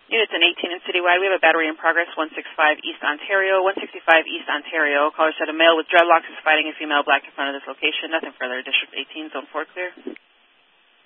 Units in 18 and citywide. We have a battery in progress, 165 East Ontario. 165 East Ontario. Caller said a male with dreadlocks is fighting a female black in front of this location. Nothing further. District 18, Zone 4 clear.